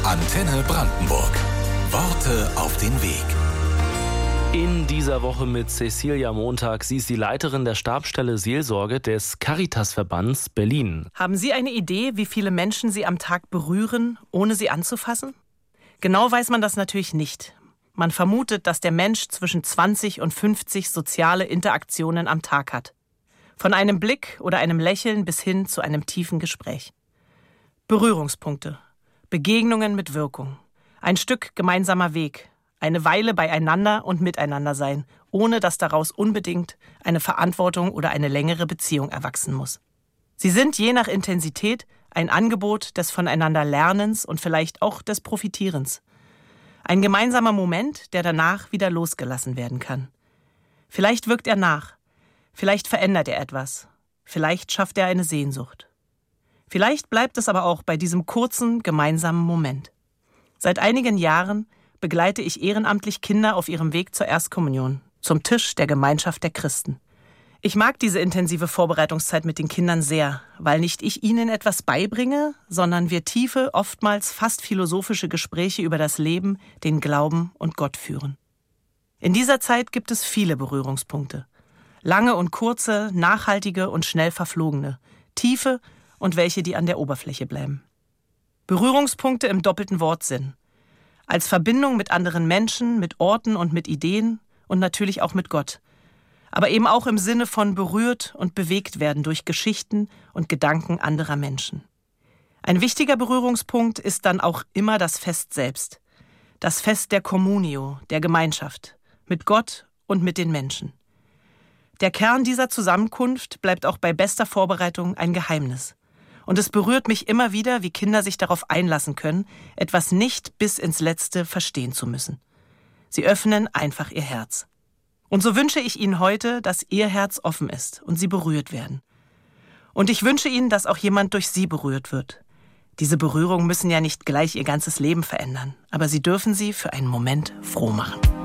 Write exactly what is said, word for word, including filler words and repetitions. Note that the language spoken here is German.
Antenne Brandenburg. Worte auf den Weg. In dieser Woche mit Cecilia Montag. Sie ist die Leiterin der Stabsstelle Seelsorge des Caritasverbands Berlin. Haben Sie eine Idee, wie viele Menschen Sie am Tag berühren, ohne sie anzufassen? Genau weiß man das natürlich nicht. Man vermutet, dass der Mensch zwischen zwanzig und fünfzig soziale Interaktionen am Tag hat. Von einem Blick oder einem Lächeln bis hin zu einem tiefen Gespräch. Berührungspunkte, Begegnungen mit Wirkung, ein Stück gemeinsamer Weg, eine Weile beieinander und miteinander sein, ohne dass daraus unbedingt eine Verantwortung oder eine längere Beziehung erwachsen muss. Sie sind je nach Intensität ein Angebot des Voneinander-Lernens und vielleicht auch des Profitierens. Ein gemeinsamer Moment, der danach wieder losgelassen werden kann. Vielleicht wirkt er nach, vielleicht verändert er etwas, vielleicht schafft er eine Sehnsucht. Vielleicht bleibt es aber auch bei diesem kurzen, gemeinsamen Moment. Seit einigen Jahren begleite ich ehrenamtlich Kinder auf ihrem Weg zur Erstkommunion, zum Tisch der Gemeinschaft der Christen. Ich mag diese intensive Vorbereitungszeit mit den Kindern sehr, weil nicht ich ihnen etwas beibringe, sondern wir tiefe, oftmals fast philosophische Gespräche über das Leben, den Glauben und Gott führen. In dieser Zeit gibt es viele Berührungspunkte. Lange und kurze, nachhaltige und schnell verflogene, tiefe und welche, die an der Oberfläche bleiben. Berührungspunkte im doppelten Wortsinn. Als Verbindung mit anderen Menschen, mit Orten und mit Ideen und natürlich auch mit Gott. Aber eben auch im Sinne von berührt und bewegt werden durch Geschichten und Gedanken anderer Menschen. Ein wichtiger Berührungspunkt ist dann auch immer das Fest selbst. Das Fest der Communio, der Gemeinschaft, mit Gott und mit den Menschen. Der Kern dieser Zusammenkunft bleibt auch bei bester Vorbereitung ein Geheimnis. Und es berührt mich immer wieder, wie Kinder sich darauf einlassen können, etwas nicht bis ins Letzte verstehen zu müssen. Sie öffnen einfach ihr Herz. Und so wünsche ich Ihnen heute, dass Ihr Herz offen ist und Sie berührt werden. Und ich wünsche Ihnen, dass auch jemand durch Sie berührt wird. Diese Berührungen müssen ja nicht gleich Ihr ganzes Leben verändern, aber sie dürfen Sie für einen Moment froh machen.